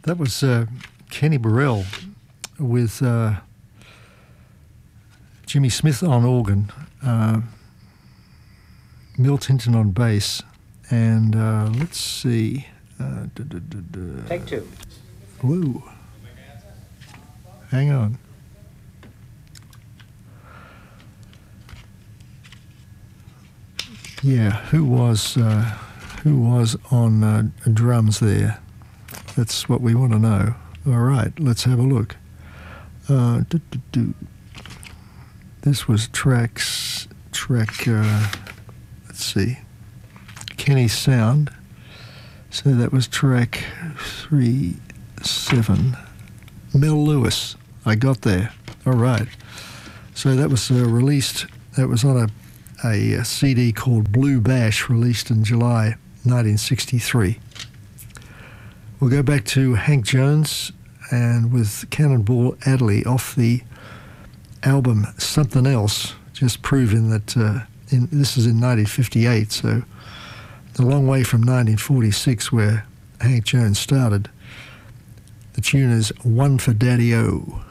That was Kenny Burrell with Jimmy Smith on organ, Milt Hinton on bass, and let's see. Take two. Whoa. Hang on. Yeah, who was on drums there? That's what we want to know. All right, let's have a look. This was track. Let's see, Kenny's Sound. So that was track 3-7. Mel Lewis. I got there. All right. So that was released. That was on a CD called Blue Bash, released in July 1963. We'll go back to Hank Jones and with Cannonball Adderley off the album Something Else, just proving that this is in 1958, so a long way from 1946 where Hank Jones started. The tune is One for Daddy-O.